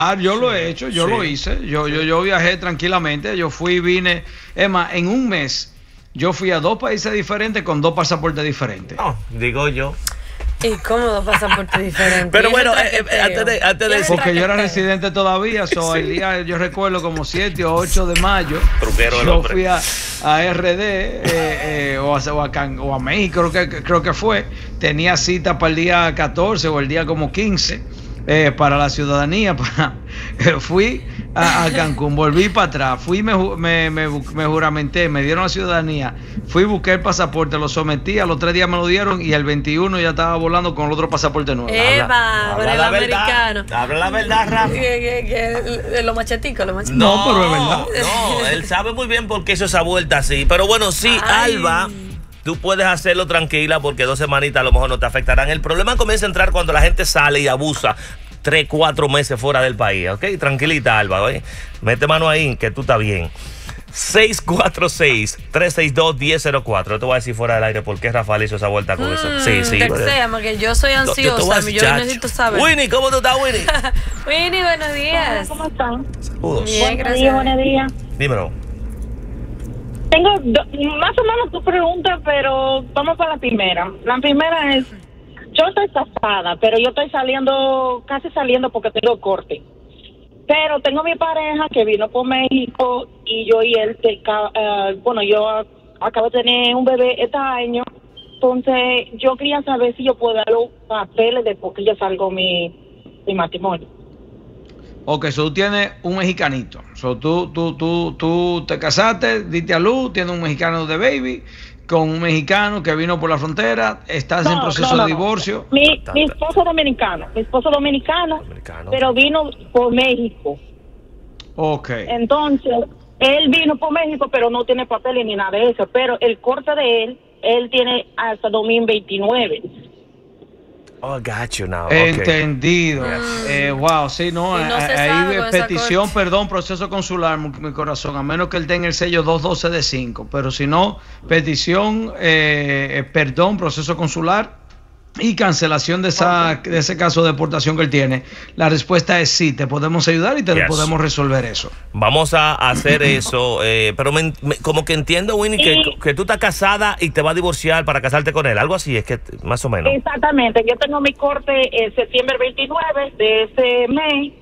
Yo lo he hecho, yo lo hice. Yo viajé tranquilamente. Yo fui, vine. Es más, en un mes, yo fui a 2 países diferentes con 2 pasaportes diferentes. No, digo yo. ¿Y cómo 2 pasaportes diferentes? Pero bueno, antes de eso. Porque yo era residente todavía. El día, yo recuerdo como 7 o 8 de mayo. Yo fui a RD o a México, creo que fue. Tenía cita para el día 14 o el día como 15. Para la ciudadanía, fui a Cancún, volví para atrás, me juramenté, me dieron la ciudadanía, fui, busqué el pasaporte, lo sometí, a los 3 días me lo dieron y el 21 ya estaba volando con el otro pasaporte nuevo. Habla el americano. Habla la verdad, Rafa. Los macheticos. No, pero es verdad. No, él sabe muy bien por qué hizo esa vuelta así. Pero bueno, sí, Alba, tú puedes hacerlo tranquila porque 2 semanitas a lo mejor no te afectarán. El problema comienza a entrar cuando la gente sale y abusa 3, 4 meses fuera del país, ¿ok? Tranquilita, Alba, ¿oye? Mete mano ahí, que tú estás bien. 646-362-1004. Yo te voy a decir fuera del aire por qué Rafael hizo esa vuelta con eso. Sí. Porque yo soy ansiosa, yo necesito saber. Winnie, ¿cómo tú estás, Winnie? Winnie, buenos días. ¿Cómo están? Saludos. Bien, gracias. Buenos días. Dímelo. Tengo más o menos tu pregunta, pero vamos para la primera. La primera es, yo estoy casada, pero yo estoy casi saliendo porque tengo corte. Pero tengo mi pareja que vino por México y yo y él, yo acabo de tener un bebé este año. Entonces, yo quería saber si yo puedo dar los papeles después que yo salgo mi matrimonio. Ok, tú tienes un mexicanito. Tú te casaste, diste a luz, tienes un mexicano de baby, con un mexicano que vino por la frontera, estás en proceso de divorcio. Mi esposo dominicano, pero vino por México. Ok. Entonces, él vino por México, pero no tiene papeles ni nada de eso. Pero el corte de él tiene hasta 2029. Oh, got you now. Entendido. Wow, sí, no. Y no se ahí sabe petición, perdón, proceso consular, mi corazón, a menos que él tenga el sello 212 de 5. Pero si no, petición, perdón, proceso consular y cancelación de ese caso de deportación que él tiene. La respuesta es sí, te podemos ayudar y te podemos resolver eso. Vamos a hacer eso, pero como que entiendo, Winnie, que tú estás casada y te vas a divorciar para casarte con él, algo así, es que más o menos. Exactamente, yo tengo mi corte en septiembre 29 de ese mes,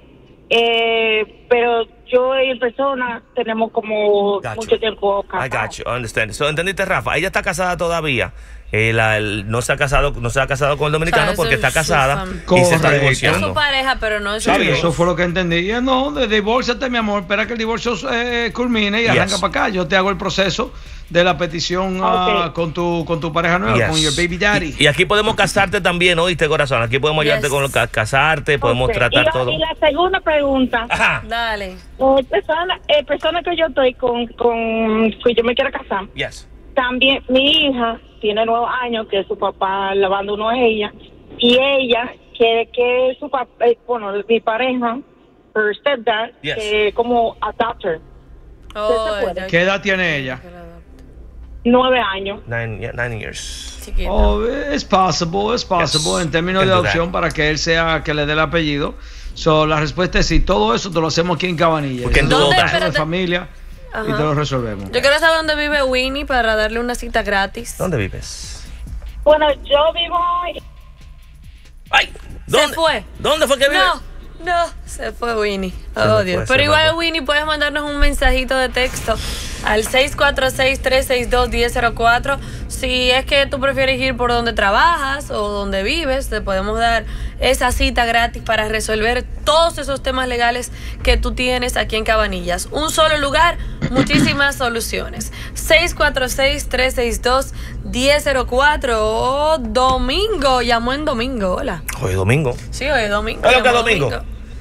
pero yo y persona tenemos como mucho tiempo casados. I got you, I understand. So, ¿entendiste, Rafa? Ella está casada todavía. No se ha casado con el dominicano porque está casada y se está divorciando. Es su pareja, pero no es su pareja. Eso fue lo que entendí. No, divórciate, mi amor, espera que el divorcio culmine y arranca para acá. Yo te hago el proceso de la petición con tu pareja nueva, con your baby daddy. Y aquí podemos casarte también, ¿oíste, corazón? Aquí podemos ayudarte con casarte, podemos tratar todo. Y la segunda pregunta. Ajá. Dale. Persona que yo estoy con que yo me quiero casar. Yes. También mi hija tiene 9 años que su papá la abandonó a ella y ella quiere que su papá, mi pareja, her stepdad, que como adopter. ¿Qué edad tiene ella? 9 años. 9 years. Oh, es possible en términos de adopción para que él sea que le dé el apellido. La respuesta es sí, todo eso te lo hacemos aquí en Cabanillas. Porque en de familia. Ajá. Y te lo resolvemos. Yo quiero saber dónde vive Winnie para darle una cita gratis. ¿Dónde vives? Bueno, yo vivo... ¡Ay! ¿Se fue? ¿Dónde fue que vive? No, se fue Winnie. Oh, Dios. Pero igual, Winnie, puedes mandarnos un mensajito de texto al 646-362-1004. Si es que tú prefieres ir por donde trabajas o donde vives, te podemos dar esa cita gratis para resolver todos esos temas legales que tú tienes aquí en Cabanillas. Un solo lugar, muchísimas soluciones. 646-362-1004. Oh, Domingo, llamó en Domingo. Hola. Hoy es domingo. Sí, hoy es domingo. Hola, ¿qué domingo?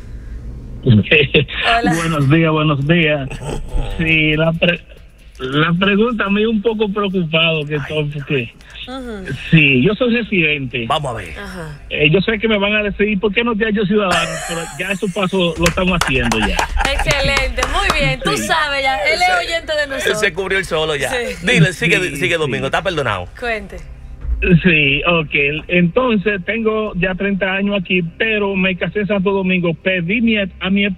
Hola. Buenos días. Sí, la pregunta a mí un poco preocupado que porque sí, yo soy residente. Vamos a ver. Yo sé que me van a decir ¿por qué no te has hecho ciudadano? Pero ya esos pasos lo estamos haciendo ya. Excelente, muy bien. Tú sabes ya, él es oyente de nosotros. Él se cubrió el solo ya. Sí. Dile, sigue Domingo, está perdonado. Cuente. Sí, ok. Entonces tengo ya 30 años aquí, pero me casé en Santo Domingo. Pedí a mi